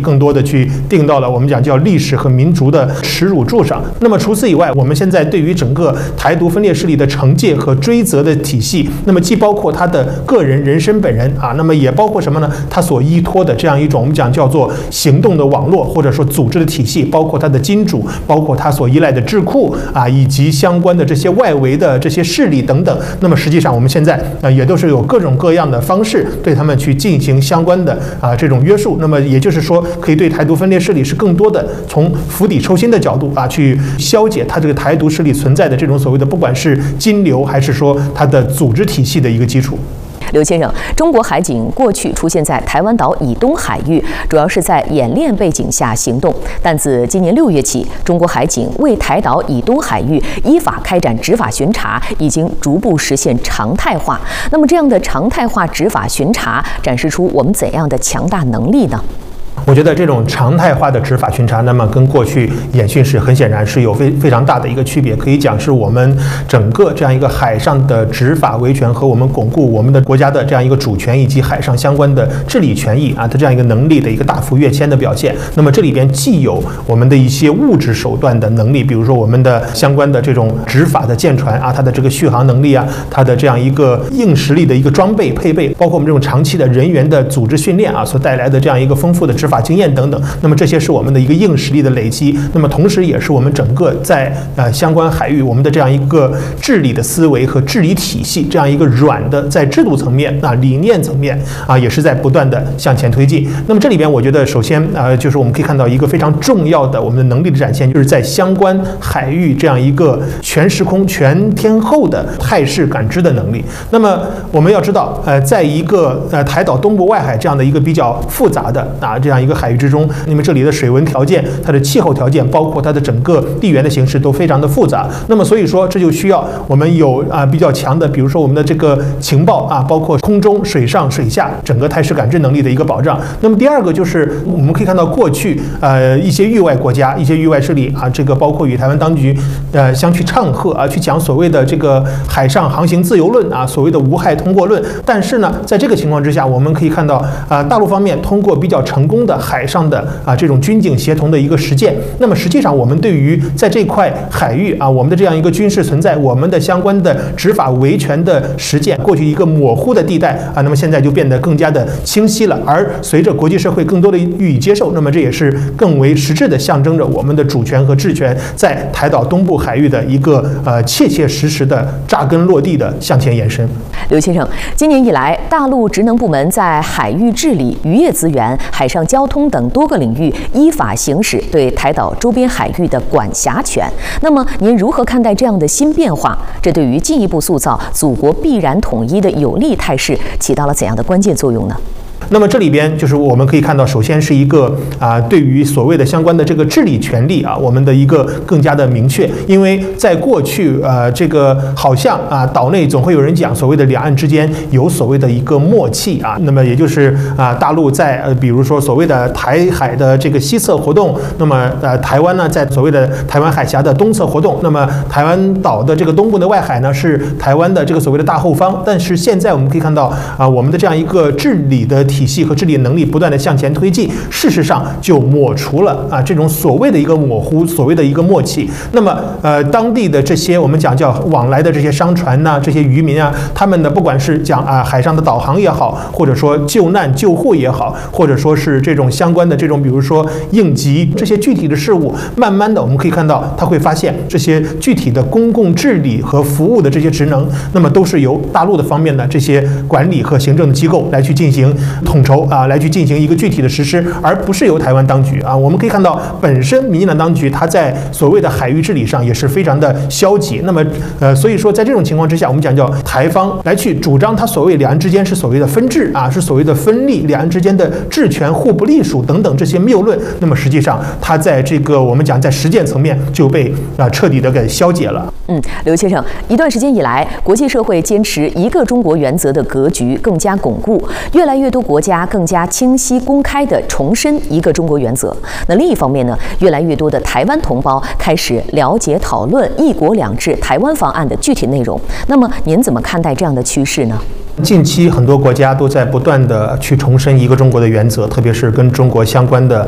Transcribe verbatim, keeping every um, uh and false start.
更多的去定到了我们讲叫历史和民族的耻辱柱上。那么除此以外，我们现在对于整个台独分裂势力的惩戒和追责的体系，那么既包括他的个人人身本人啊，那么也包括什么呢？他所依托的这样一种我们讲叫做行动的网络，或者说组织的体系，包括他的金主，包括他所依赖的智库啊，以及相关的这些外围的这些势力等等。那么实际上我们现在啊也都是有各种各样的方式对他们去进行相关的啊这种约束。那么也就是说，可以对台独分裂势力是更多的从釜底抽薪的角度啊去消解它这个台独势力存在的这种所谓的不管是金流还是说它的组织体系的一个基础。 刘先生，中国海警过去出现在台湾岛以东海域，主要是在演练背景下行动。但自今年六月起，中国海警为台岛以东海域依法开展执法巡查，已经逐步实现常态化。那么，这样的常态化执法巡查，展示出我们怎样的强大能力呢？ 我觉得这种常态化的执法巡查，那么跟过去演训时很显然是有非非常大的一个区别。可以讲是我们整个这样一个海上的执法维权和我们巩固我们的国家的这样一个主权以及海上相关的治理权益啊的这样一个能力的一个大幅跃迁的表现。那么这里边既有我们的一些物质手段的能力，比如说我们的相关的这种执法的舰船啊，它的这个续航能力啊，它的这样一个硬实力的一个装备配备，包括我们这种长期的人员的组织训练啊所带来的这样一个丰富的执法经验等等。那么这些是我们的一个硬实力的累积，那么同时也是我们整个在呃相关海域我们的这样一个治理的思维和治理体系，这样一个软的在制度层面啊理念层面啊也是在不断的向前推进。那么这里边我觉得首先呃就是我们可以看到一个非常重要的我们的能力的展现，就是在相关海域这样一个全时空全天候的态势感知的能力。那么我们要知道呃在一个呃台岛东部外海这样的一个比较复杂的啊这样一个海域之中，那么这里的水文条件、它的气候条件，包括它的整个地缘的形势都非常的复杂。那么所以说，这就需要我们有啊比较强的，比如说我们的这个情报啊，包括空中、水上、水下整个态势感知能力的一个保障。那么第二个就是我们可以看到过去呃一些域外国家、一些域外势力啊，这个包括与台湾当局呃相去唱和啊，去讲所谓的这个海上航行自由论啊，所谓的无害通过论。但是呢，在这个情况之下，我们可以看到啊，大陆方面通过比较成功的海上的啊这种军警协同的一个实践，那么实际上我们对于在这块海域啊我们的这样一个军事存在，我们的相关的执法维权的实践，过去一个模糊的地带啊，那么现在就变得更加的清晰了。而随着国际社会更多的予以接受，那么这也是更为实质的象征着我们的主权和治权在台岛东部海域的一个呃切切实实的扎根落地的向前延伸。 刘先生，今年以来，大陆职能部门在海域治理、渔业资源、海上交通等多个领域依法行使对台岛周边海域的管辖权。那么，您如何看待这样的新变化？这对于进一步塑造祖国必然统一的有利态势起到了怎样的关键作用呢？ 那么这里边就是我们可以看到，首先是一个啊，对于所谓的相关的这个治理权利啊，我们的一个更加的明确。因为在过去呃，这个好像啊，岛内总会有人讲所谓的两岸之间有所谓的一个默契啊，那么也就是啊，大陆在呃，比如说所谓的台海的这个西侧活动，那么呃，台湾呢在所谓的台湾海峡的东侧活动，那么台湾岛的这个东部的外海呢是台湾的这个所谓的大后方。但是现在我们可以看到啊，我们的这样一个治理的体系和治理能力不断的向前推进，事实上就抹除了啊这种所谓的一个模糊，所谓的一个默契。那么呃当地的这些我们讲叫往来的这些商船呐、啊，这些渔民啊，他们的不管是讲啊海上的导航也好，或者说救难救护也好，或者说是这种相关的这种比如说应急这些具体的事物，慢慢的我们可以看到，他会发现这些具体的公共治理和服务的这些职能，那么都是由大陆的方面的这些管理和行政的机构来去进行统筹啊，来去进行一个具体的实施，而不是由台湾当局啊。我们可以看到，本身民进党当局它在所谓的海域治理上也是非常的消极。那么呃，所以说在这种情况之下，我们讲叫台方来去主张它所谓两岸之间是所谓的分治啊，是所谓的分立，两岸之间的治权互不隶属等等这些谬论，那么实际上它在这个我们讲在实践层面就被啊彻底的给消解了。 嗯，刘先生，一段时间以来，国际社会坚持一个中国原则的格局更加巩固，越来越多国家更加清晰公开地重申一个中国原则。那另一方面呢，越来越多的台湾同胞开始了解讨论一国两制台湾方案的具体内容。那么您怎么看待这样的趋势呢？ 近期很多国家都在不断的去重申一个中国的原则，特别是跟中国相关的